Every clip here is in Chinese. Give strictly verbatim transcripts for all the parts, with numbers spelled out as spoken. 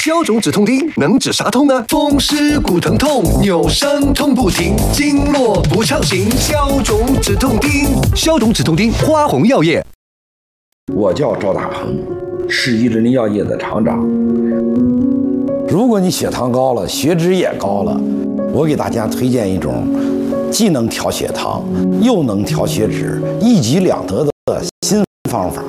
消肿止痛丁能止啥痛呢？风湿骨疼痛，扭伤痛不停，经络不畅行，消肿止痛丁。消肿止痛丁，花红药业。 我叫赵大鹏，是伊人药业的厂长。如果你血糖高了，血脂也高了，我给大家推荐一种既能调血糖又能调血脂，一举两得的新方法。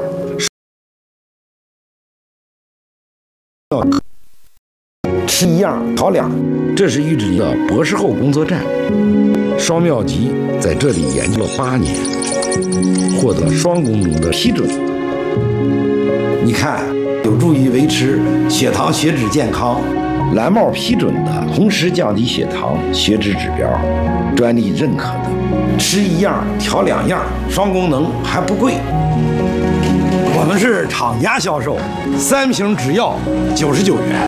吃一样调两，这是玉质的博士后工作站。双妙吉在这里研究了八年，获得双功能的批准。你看，有助于维持血糖血脂健康，蓝帽批准的，同时降低血糖血脂指标，专利认可的。吃一样调两样，双功能还不贵。我们是厂家销售，三瓶只要九十九元，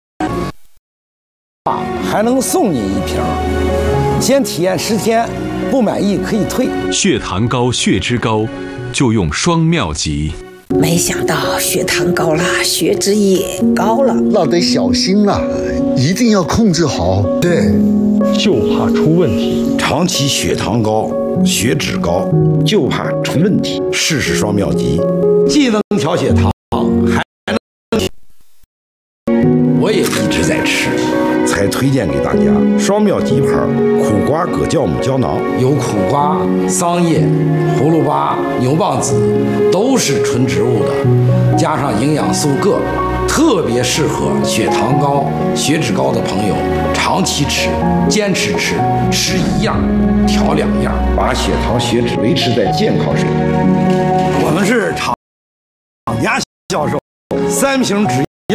还能送你一瓶。先体验十天，不满意可以退。 血糖高、血脂高，就用双妙吉。 没想到血糖高了，血脂也高了， 那得小心了，一定要控制好。对， 就怕出问题。 长期血糖高、血脂高，就怕出问题。试试双妙吉，既能调血糖，还能……我也一直在吃，才推荐给大家。双妙吉牌苦瓜葛酵母胶囊，有苦瓜、桑叶、葫芦巴、牛蒡子，都是纯植物的，加上营养素铬，特别适合血糖高、血脂高的朋友长期吃，坚持吃，吃一样调两样，把血糖血脂维持在健康水平。我们是厂家销售，三瓶只要。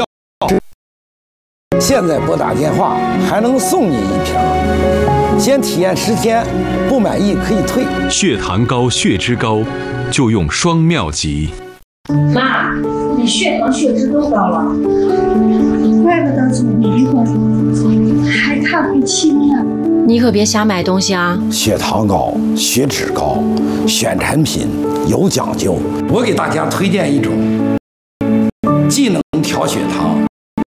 现在拨打电话还能送你一瓶，先体验十天，不满意可以退。 血糖高、血脂高，就用双妙吉。 妈，你血糖血脂都高了，怪不得总迷糊，还看不清呢。 你可别瞎买东西啊！ 血糖高、血脂高，选产品有讲究。我给大家推荐一种既能调血糖。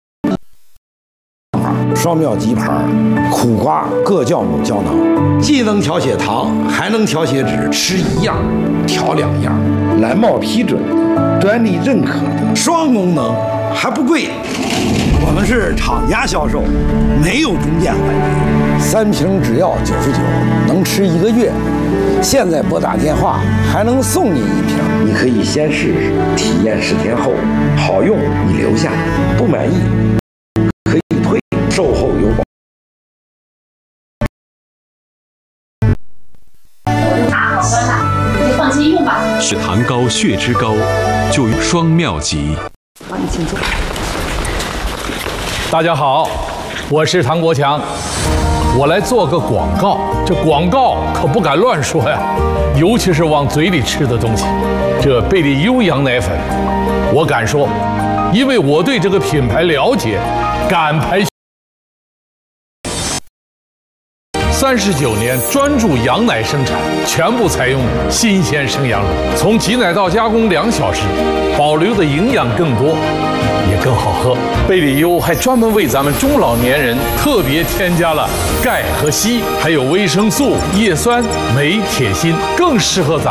双妙吉牌苦瓜葛酵母胶囊，既能调血糖，还能调血脂，吃一样调两样，蓝帽批准的，专利认可的，双功能还不贵。我们是厂家销售，没有中间环节，三瓶只要九十九，能吃一个月。现在拨打电话还能送你一瓶，你可以先试试，体验十天后好用你留下，不满意可以退，售后有保。 我的大好端了，你就放心用吧。 血糖高、血脂高，就用双妙吉。 好，你请坐。 大家好，我是唐国强，我来做个广告。这广告可不敢乱说呀，尤其是往嘴里吃的东西。这贝利优羊奶粉，我敢说，因为我对这个品牌了解，敢排。三十九年专注羊奶生产，全部采用新鲜生羊乳，从挤奶到加工两小时，保留的营养更多，也更好喝。贝利优还专门为咱们中老年人特别添加了钙和硒，还有维生素、叶酸、镁、铁、锌，更适合咱们。